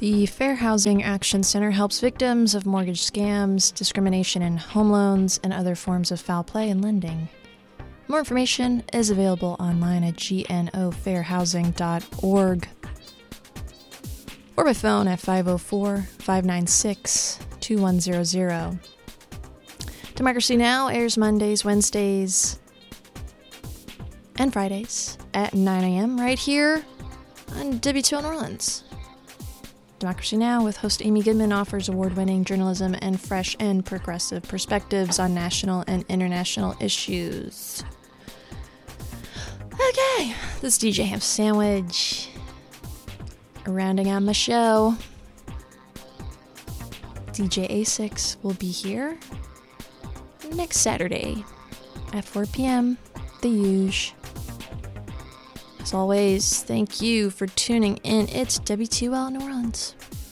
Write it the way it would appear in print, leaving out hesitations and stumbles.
The Fair Housing Action Center helps victims of mortgage scams, discrimination in home loans, and other forms of foul play in lending. More information is available online at gnofairhousing.org or by phone at 504-596-2100. Democracy Now! Airs Mondays, Wednesdays, and Fridays at 9 a.m. right here on WTO New Orleans. Democracy Now! With host Amy Goodman offers award-winning journalism and fresh and progressive perspectives on national and international issues. Okay, this is DJ Ham Sandwich. Rounding out my show, DJ A6 will be here next Saturday at 4 p.m. The Huge. As always, thank you for tuning in. It's WTOL New Orleans.